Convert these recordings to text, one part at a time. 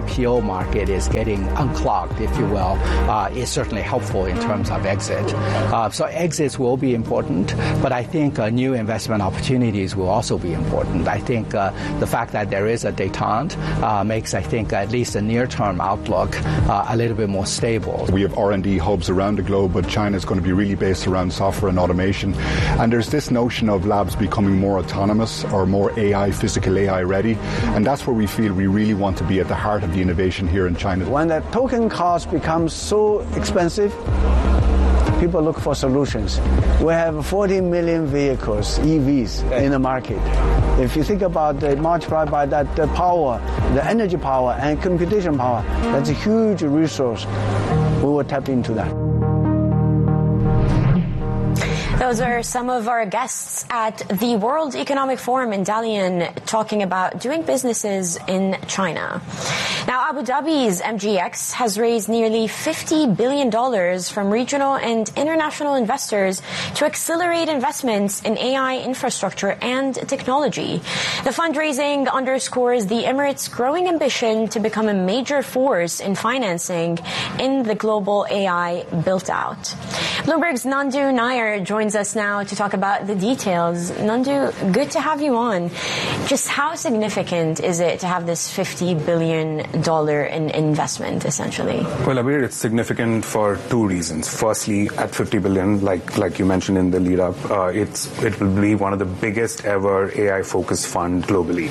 IPO market is getting unclogged, if you will, is certainly helpful in terms of exit. So exits will be important, but I think new investment opportunities will also be important. I think the fact that there is a détente makes, I think, at least a near-term outlook a little bit more stable. We have R&D hubs around the globe, but China is going to be really based around software and automation. And there's this notion of labs becoming more autonomous or more physical AI ready. And that's where we feel we really want to be at the heart of the innovation here in China. When the token cost becomes so expensive, people look for solutions. We have 40 million vehicles, EVs, in the market. If you think about the multiplied by that, the power, the energy power and computation power, that's a huge resource. We will tap into that. Those are some of our guests at the World Economic Forum in Dalian talking about doing businesses in China. Now, Abu Dhabi's MGX has raised nearly $50 billion from regional and international investors to accelerate investments in AI infrastructure and technology. The fundraising underscores the Emirates' growing ambition to become a major force in financing in the global AI built-out. Bloomberg's Nandu Nair joins us now to talk about the details. Nandu, good to have you on. Just how significant is it to have this $50 billion in investment, essentially? Well, Abir, it's significant for two reasons. Firstly, at $50 billion, like you mentioned in the lead-up, it will be one of the biggest ever AI-focused fund globally.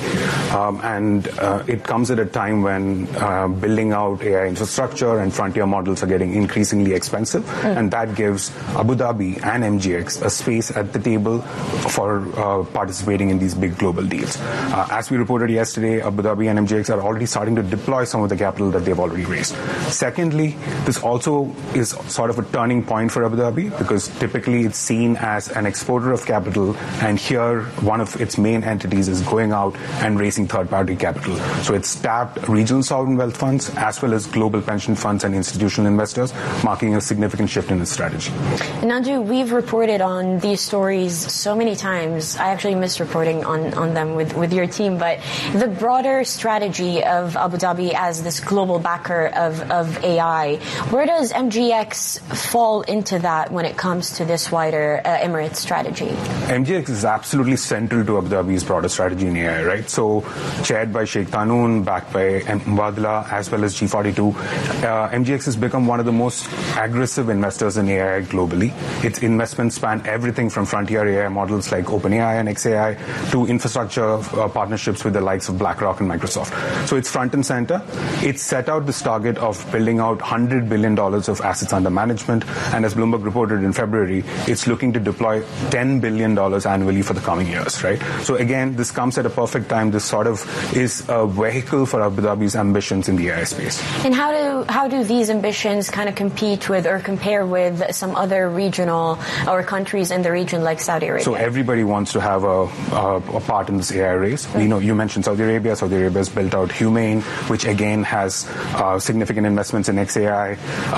And it comes at a time when building out AI infrastructure and frontier models are getting increasingly expensive, and that gives Abu Dhabi and MGX a space at the table for participating in these big global deals. As we reported yesterday, Abu Dhabi and MGX are already starting to deploy some of the capital that they've already raised. Secondly, this also is sort of a turning point for Abu Dhabi because typically it's seen as an exporter of capital, and here one of its main entities is going out and raising third-party capital. So it's tapped regional sovereign wealth funds as well as global pension funds and institutional investors, marking a significant shift in its strategy. Nandu, we've reported on these stories so many times. I actually missed reporting on them with your team, but the broader strategy of Abu Dhabi as this global backer of AI, where does MGX fall into that when it comes to this wider Emirates strategy? MGX is absolutely central to Abu Dhabi's broader strategy in AI, right? So chaired by Sheikh Tahnoon, backed by Mubadala, as well as G42, MGX has become one of the most aggressive investors in AI globally. Its investments span everything from frontier AI models like OpenAI and xAI to infrastructure partnerships with the likes of BlackRock and Microsoft. So it's front and center. It's set out this target of building out $100 billion of assets under management, and as Bloomberg reported in February, it's looking to deploy $10 billion annually for the coming years, right? So again, this comes at a perfect time. This sort of is a vehicle for Abu Dhabi's ambitions in the AI space. And how do these ambitions kind of compete with or compare with some other regional or countries in the region like Saudi Arabia? So everybody wants to have a part in this AI race. You know, you mentioned Saudi Arabia. Saudi Arabia has built out Humane, which again has significant investments in xAI.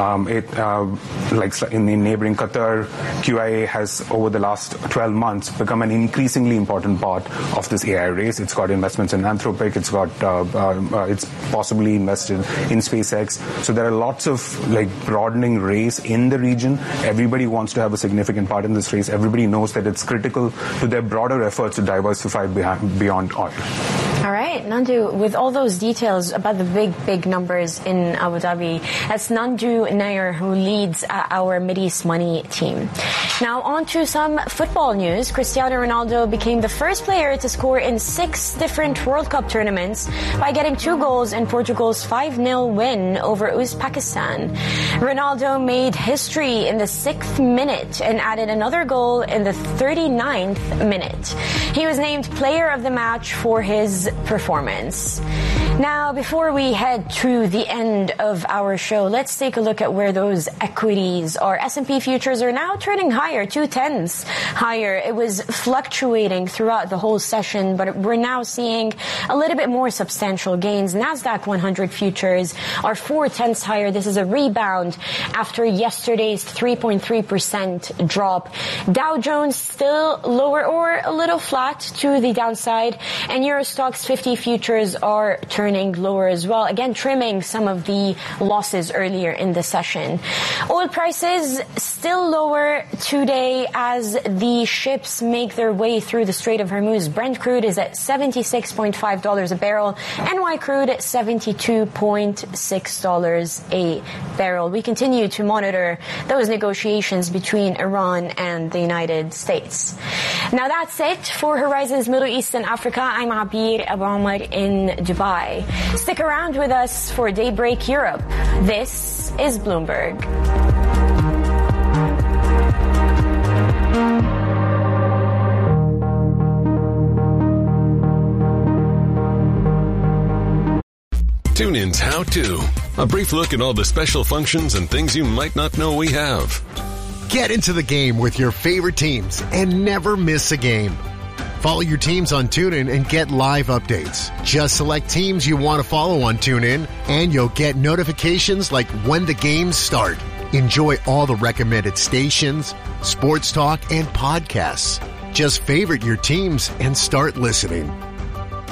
Like in neighboring Qatar, QIA has over the last 12 months become an increasingly important part of this AI race. It's got investments in Anthropic. It's possibly invested in SpaceX. So there are lots of broadening race in the region. Everybody wants to have a significant part in this race. Everybody knows that it's critical to their broader efforts to diversify beyond oil. All right, Nandu, with all those details about the big numbers in Abu Dhabi, that's Nandu Nair, who leads our Mideast Money team. Now on to some football news. Cristiano Ronaldo became the first player to score in 6 different World Cup tournaments by getting 2 goals in Portugal's 5-0 win over Uzbekistan. Ronaldo made history in the 6th minute and added another goal in the 39th minute. He was named player of the match for his performance. Now, before we head to the end of our show, let's take a look at where those equities are. S&P futures are now turning higher, 0.2 higher. It was fluctuating throughout the whole session, but we're now seeing a little bit more substantial gains. Nasdaq 100 futures are 0.4 higher. This is a rebound after yesterday's 3.3% drop. Dow Jones still lower or a little flat to the downside, and Euro Stoxx Platts 50 futures are turning lower as well, again trimming some of the losses earlier in the session. Oil prices still lower today as the ships make their way through the Strait of Hormuz. Brent crude is at $76.5 a barrel. NY crude at $72.6 a barrel. We continue to monitor those negotiations between Iran and the United States. Now that's it for Horizons Middle East and Africa. I'm Abir Abu Omar in Dubai. Stick around with us for Daybreak Europe. This is Bloomberg. TuneIn's How To. A brief look at all the special functions and things you might not know we have. Get into the game with your favorite teams and never miss a game. Follow your teams on TuneIn and get live updates. Just select teams you want to follow on TuneIn and you'll get notifications like when the games start. Enjoy all the recommended stations, sports talk, and podcasts. Just favorite your teams and start listening.